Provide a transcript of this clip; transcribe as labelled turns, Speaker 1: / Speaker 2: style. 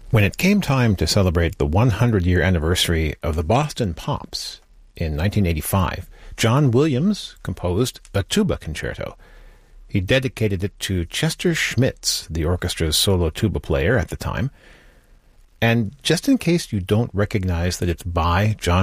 Speaker 1: When it came time to celebrate the 100-year anniversary of the Boston Pops in 1985, John Williams composed a tuba concerto. He dedicated it to Chester Schmitz, the orchestra's solo tuba player at the time. And just in case you don't recognize that it's by John